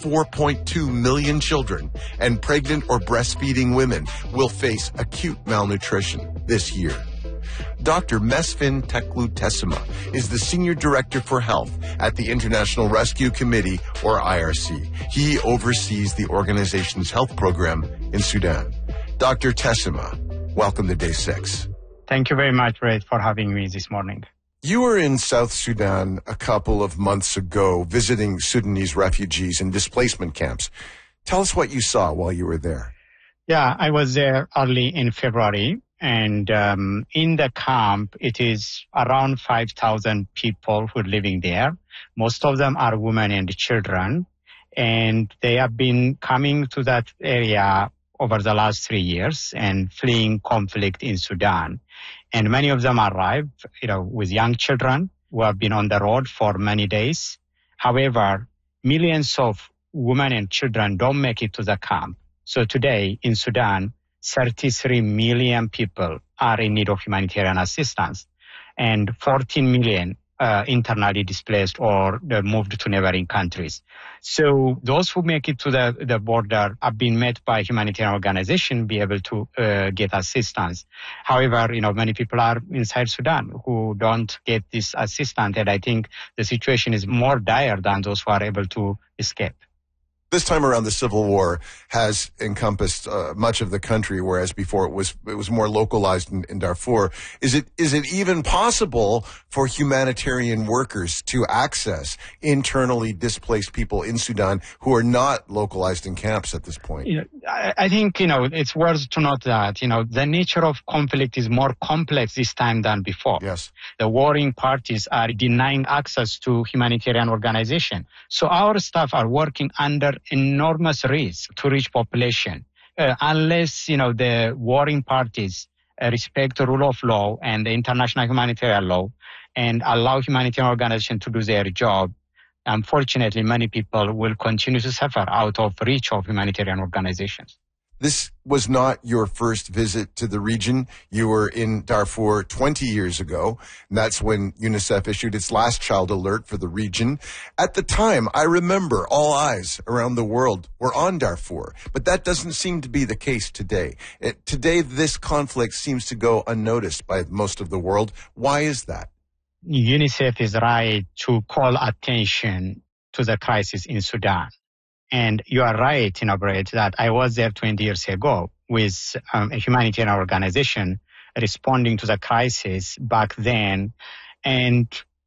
4.2 million children and pregnant or breastfeeding women will face acute malnutrition this year. Dr. Mesfin Teklu-Tessema is the Senior Director for Health at the International Rescue Committee, or IRC. He oversees the organization's health program in Sudan. Dr. Tessema, welcome to Day 6. Thank you very much, Ray, for having me this morning. You were in South Sudan a couple of months ago visiting Sudanese refugees in displacement camps. Tell us what you saw while you were there. Yeah, I was there early in February. And in the camp, it is around 5,000 people who are living there. Most of them are women and children. And they have been coming to that area over the last 3 years and fleeing conflict in Sudan. And many of them arrived, with young children who have been on the road for many days. However, millions of women and children don't make it to the camp. So today in Sudan, 33 million people are in need of humanitarian assistance, and 14 million internally displaced or moved to neighboring countries. So those who make it to the border have been met by humanitarian organizations, be able to get assistance. However, many people are inside Sudan who don't get this assistance, and I think the situation is more dire than those who are able to escape. This time around, the civil war has encompassed much of the country, whereas before it was more localized in Darfur. Is it even possible for humanitarian workers to access internally displaced people in Sudan who are not localized in camps at this point? I think, it's worth to note that, the nature of conflict is more complex this time than before. Yes. The warring parties are denying access to humanitarian organizations. So our staff are working under enormous risk to reach population unless the warring parties respect the rule of law and the international humanitarian law and allow humanitarian organizations to do their job. Unfortunately, many people will continue to suffer out of reach of humanitarian organizations. This was not your first visit to the region. You were in Darfur 20 years ago, and that's when UNICEF issued its last child alert for the region. At the time, I remember all eyes around the world were on Darfur, but that doesn't seem to be the case today. Today, this conflict seems to go unnoticed by most of the world. Why is that? UNICEF is right to call attention to the crisis in Sudan. And you are right, Brett, that I was there 20 years ago with a humanitarian organization responding to the crisis back then. And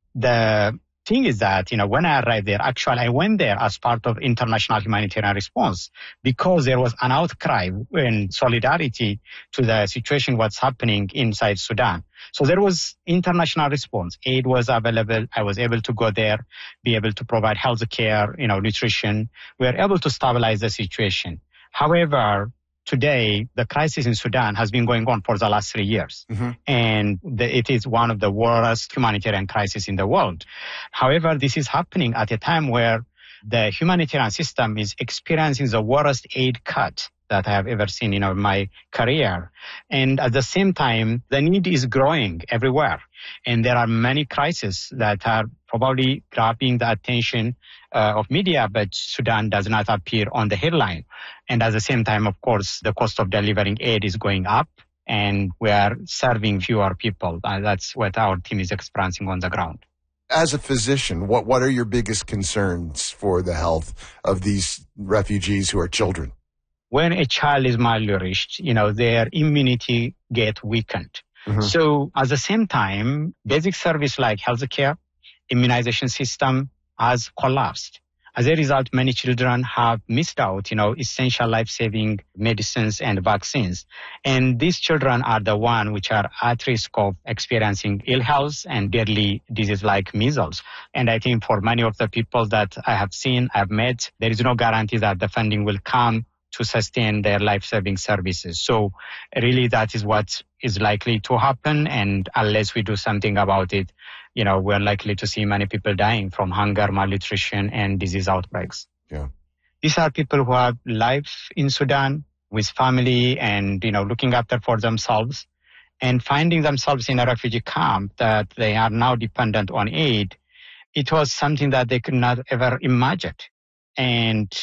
the thing is that, when I arrived there, actually, I went there as part of international humanitarian response because there was an outcry in solidarity to the situation, what's happening inside Sudan. So there was international response. Aid was available. I was able to go there, be able to provide health care, nutrition. We were able to stabilize the situation. However, today, the crisis in Sudan has been going on for the last 3 years. Mm-hmm. And it is one of the worst humanitarian crises in the world. However, this is happening at a time where the humanitarian system is experiencing the worst aid cut that I have ever seen in my career. And at the same time, the need is growing everywhere. And there are many crises that are probably grabbing the attention of media, but Sudan does not appear on the headline. And at the same time, of course, the cost of delivering aid is going up, and we are serving fewer people. That's what our team is experiencing on the ground. As a physician, what are your biggest concerns for the health of these refugees who are children? When a child is malnourished, their immunity gets weakened. Mm-hmm. So at the same time, basic service like healthcare, immunization system has collapsed. As a result, many children have missed out, essential life-saving medicines and vaccines. And these children are the ones which are at risk of experiencing ill health and deadly disease like measles. And I think for many of the people that I have seen, I've met, there is no guarantee that the funding will come to sustain their life-saving services. So really that is what is likely to happen. And unless we do something about it, we're likely to see many people dying from hunger, malnutrition, and disease outbreaks. Yeah. These are people who have life in Sudan with family and, looking after for themselves and finding themselves in a refugee camp that they are now dependent on aid. It was something that they could not ever imagine. And